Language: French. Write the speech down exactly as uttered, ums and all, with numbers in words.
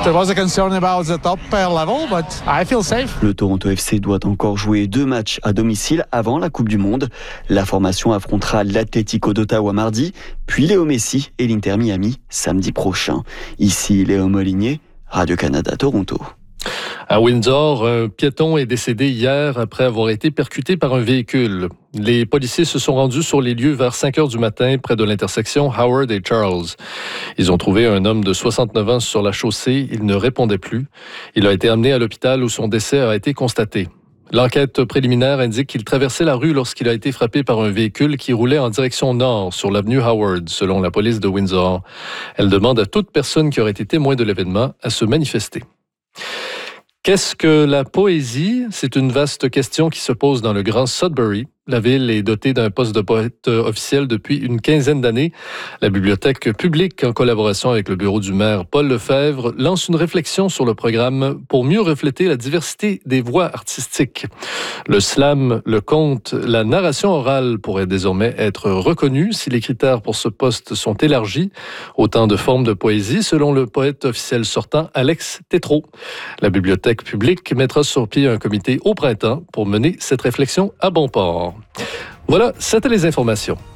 There was a concern about the top level, but I feel safe. Le Toronto F C doit encore jouer deux matchs à domicile avant la Coupe du Monde. La formation affrontera l'Atlético d'Ottawa mardi, puis Léo Messi et l'Inter Miami samedi prochain. Ici Léo Molinier, Radio-Canada, Toronto. À Windsor, un piéton est décédé hier après avoir été percuté par un véhicule. Les policiers se sont rendus sur les lieux vers cinq heures du matin près de l'intersection Howard et Charles. Ils ont trouvé un homme de soixante-neuf ans sur la chaussée. Il ne répondait plus. Il a été amené à l'hôpital où son décès a été constaté. L'enquête préliminaire indique qu'il traversait la rue lorsqu'il a été frappé par un véhicule qui roulait en direction nord sur l'avenue Howard, selon la police de Windsor. Elle demande à toute personne qui aurait été témoin de l'événement à se manifester. Qu'est-ce que la poésie? C'est une vaste question qui se pose dans le Grand Sudbury. La ville est dotée d'un poste de poète officiel depuis une quinzaine d'années. La bibliothèque publique, en collaboration avec le bureau du maire Paul Lefebvre, lance une réflexion sur le programme pour mieux refléter la diversité des voix artistiques. Le slam, le conte, la narration orale pourraient désormais être reconnus si les critères pour ce poste sont élargis. Autant de formes de poésie, selon le poète officiel sortant Alex Tétrault. La bibliothèque publique mettra sur pied un comité au printemps pour mener cette réflexion à bon port. Voilà, c'était les informations.